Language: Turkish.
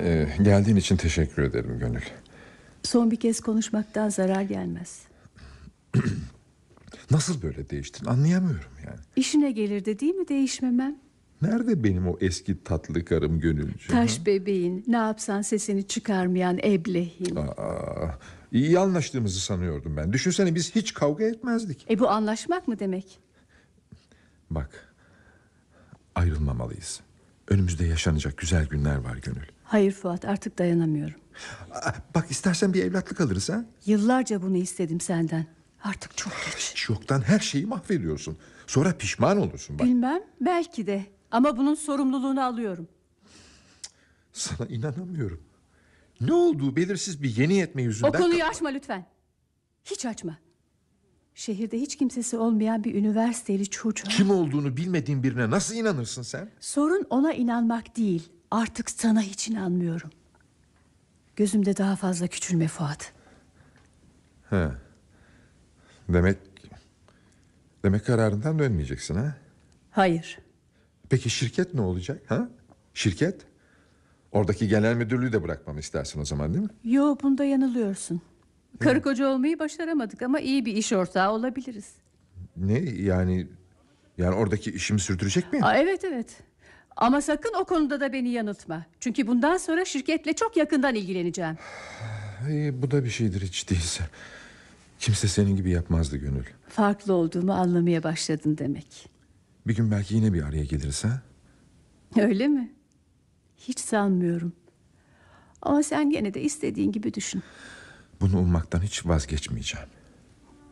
Geldiğin için teşekkür ederim Gönül. Son bir kez konuşmaktan zarar gelmez. Nasıl böyle değiştin anlayamıyorum yani. İşine gelirdi değil mi değişmemem? Nerede benim o eski tatlı karım Gönülcüğüm? Taş bebeğin, ne yapsan sesini çıkarmayan eblehin. İyi anlaştığımızı sanıyordum ben. Düşünsene biz hiç kavga etmezdik. Bu anlaşmak mı demek? Bak, ayrılmamalıyız. Önümüzde yaşanacak güzel günler var Gönül. Hayır Fuat, artık dayanamıyorum. Bak istersen bir evlatlık alırız ha. Yıllarca bunu istedim senden. Artık çok geç. Hiç yoktan her şeyi mahvediyorsun. Sonra pişman olursun bak. Bilmem, belki de. Ama bunun sorumluluğunu alıyorum. Sana inanamıyorum. Ne olduğu belirsiz bir yeni yetme yüzünden... O konuyu açma lütfen. Hiç açma. Şehirde hiç kimsesi olmayan bir üniversiteli çocuğa... Kim olduğunu bilmediğin birine nasıl inanırsın sen? Sorun ona inanmak değil. Artık sana hiç inanmıyorum. Gözümde daha fazla küçülme Fuat. He. Demek kararından dönmeyeceksin ha? Hayır. Peki şirket ne olacak ha? Şirket? Oradaki genel müdürlüğü de bırakmamı istersin o zaman değil mi? Yo, bunda yanılıyorsun. Karı koca olmayı başaramadık ama iyi bir iş ortağı olabiliriz. Ne yani oradaki işimi sürdürecek miyim? Evet. Ama sakın o konuda da beni yanıltma. Çünkü bundan sonra şirketle çok yakından ilgileneceğim. Bu da bir şeydir hiç değilse. Kimse senin gibi yapmazdı Gönül. Farklı olduğumu anlamaya başladın demek. Bir gün belki yine bir araya geliriz ha? Öyle mi? Hiç sanmıyorum. Ama sen gene de istediğin gibi düşün. Bunu ummaktan hiç vazgeçmeyeceğim.